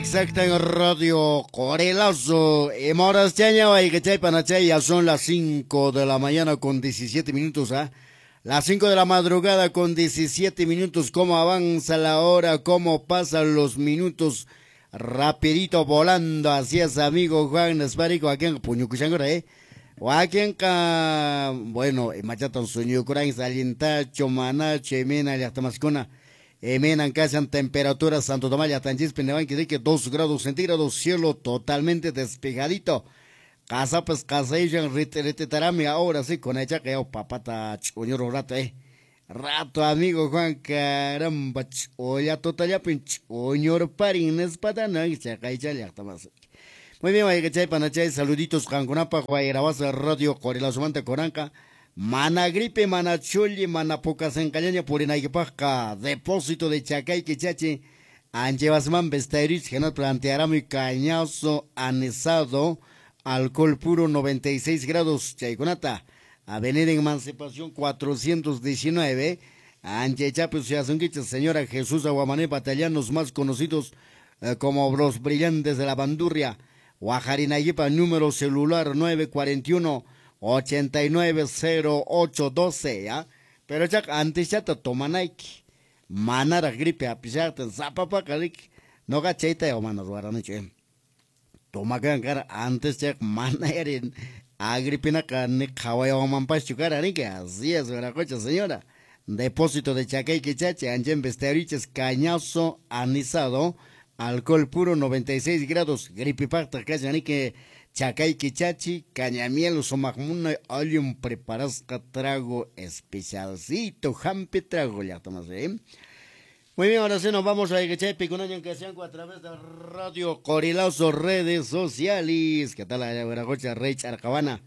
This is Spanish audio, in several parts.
Exacta en Radio Corelazo. Moras chaña y que chay panachay, ya son las 5 de la mañana con 17 minutos, ¿ah? Las 5 de la madrugada con 17 minutos. Cómo avanza la hora, cómo pasan los minutos. Rapidito volando. Así es, amigo Juan Espárico, aquí en Puñucuchangora, o aquí en bueno, machatan sueño curán salienta chomana chemena y hasta mascona. Menan casan temperaturas Santo Tomás y Atanchis Penevan que 2 grados centígrados, cielo totalmente despejadito. Casa pues casa y retetarame ahora sí con ella que papata chuñoro rato, rato amigo Juan caramba oya total ya pinch oñor parines patana y se cae ya hasta más. Muy bien, vaya que chay panachay, saluditos Canconapa, Guayrabasa, Radio Corela Sumante Coranca. Mana gripe, mana chuli, mana pocas en cañaña por en Aiguipasca, depósito de Chacay que chachi, Anchevasman Besteris, que nos planteará mi cañazo anesado, alcohol puro 96 grados, Chaiconata, Avenida Emancipación 419, Anche Chapus y Azunquicha, señora Jesús Aguamané, batallanos más conocidos como los brillantes de la bandurria, Guajarinayipa, número celular 941 890812, ¿ya? Pero ya antes ya te toman Nike. Manara gripe a pisar, zapapa calic. No gacheita o manos guaraniche. Toma gangar antes ya manarin. Agripina carne, kawaii o mampas chucaranique. Así es, una cocha señora. Depósito de Chacay Quichache, Anjen Besteriches, cañazo anisado. Alcohol puro 96 grados. Gripipacta, cachanique. Chacay Quichachi, cañamiel, somagmuna, olium, preparas trago especialcito, jampe trago, ya tomas, Muy bien, ahora sí nos vamos a Iguechay, Picunaña, que sean a través de Radio Corilazo, redes sociales. ¿Qué tal la veragocha? Rey Charcabana,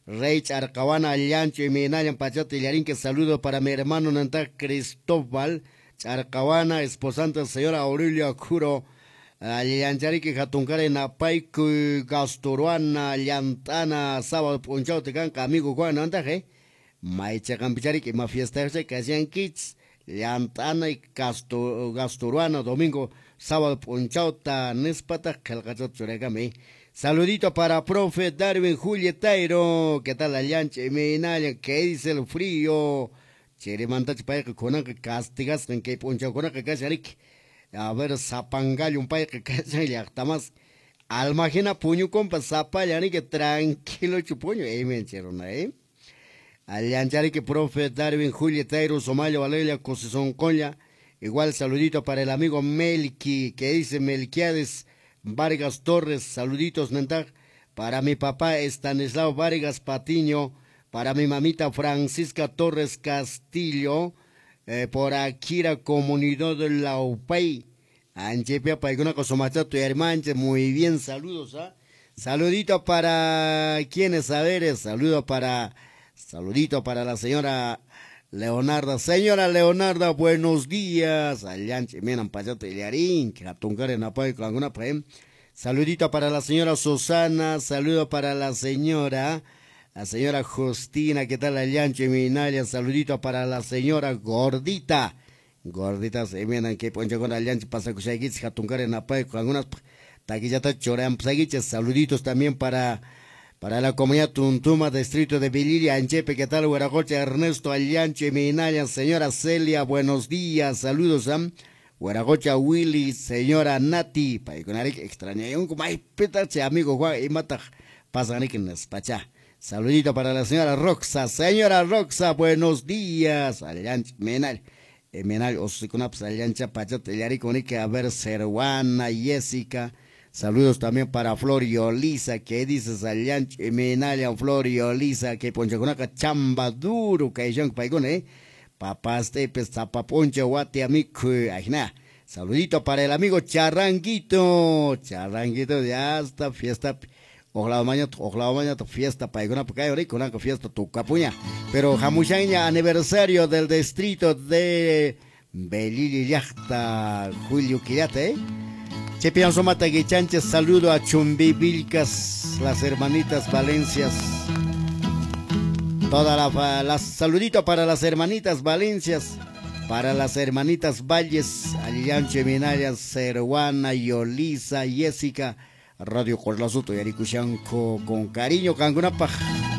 Llancho y Minayan, Pachate y Larín, que saludo para mi hermano Nanta Cristóbal Charcabana, esposante señora Aurelia Curo, Llanchari que Jatuncare Napaiku Gasturuana Llantana sábado ponchao te canca amigo Juan andaje Maicha Campichari que ma fiesta que hacían kids Llantana y Gasturuana domingo sábado ponchao ta nespata calcachot churegame. Saludito para profe Darwin Julietairo, ¿qué tal la llancha? Me ¿qué dice el frío? Cheremantachi para que conan que castigas en que ponchao conan que cacharik. A ver, zapangallo un país que casi ya está más. Almagina puño compa zapallani que tranquilo chupuño, me encheron, Allanchari que profe Darwin Julietairo, Somalia, Valeria, Cosizón Coña. Igual saludito para el amigo Melqui, que dice Melquiades Vargas Torres, saluditos, Nentar. Para mi papá Estanislao Vargas Patiño, para mi mamita Francisca Torres Castillo. Por aquí la comunidad de la UPAI, Anchepia Paiguna Cosomacha, tu hermana, muy bien, saludos, Saludito para quienes saberes, saludito para la señora Leonarda. Señora Leonarda, buenos días. Allanche, miran payate Liarín, que atuncar en apoyo con alguna pre. Saludito para la señora Susana, saludo para la señora Justina, ¿qué tal Allanche Minalia? Saludito para la señora Gordita. Gordita se miran que poncho con Allanche pasa con Shaguich, Jatuncar en Apay, con algunas taquillatas chorean Saguiches. Saluditos también para la comunidad Tuntuma, distrito de Viliria, Anchepe, ¿qué tal Hueracocha? Ernesto Allanche Minalia, señora Celia, buenos días, saludos a Hueracocha Willy, señora Nati, Paiconarik, extraña, un como hay petache, amigo Juan, y mata, pasan que en Espachá. Saludito para la señora Roxa. Señora Roxa, buenos días. Allancha, Menal, Osicunaps, Allancha, Pachate, Yariconique, a ver, Serwana, Jessica. Saludos también para Florio Lisa, que dices Allancha, Menal, Florio Lisa, que ponchacunaca, chamba duro, que hay paigone, papás tepes, zapaponcha, guate, amigo, ajna. Saludito para el amigo Charranguito, ya está, fiesta. Ojalá mañana tu fiesta paigona porque hay ahorita una fiesta tu capuña. Pero jamuchaña aniversario del distrito de Belili Yachta Julio Quillate, Chepian Somata Guichanches, saludo a Chumbi Vilcas, las hermanitas Valencias. Saludito para las hermanitas Valencias. Para las hermanitas Valles, Alianche Minaya, Serwana, Yolisa, Jessica, Radio Corlazuto y Aricuchanco, con cariño, Cangunapaj.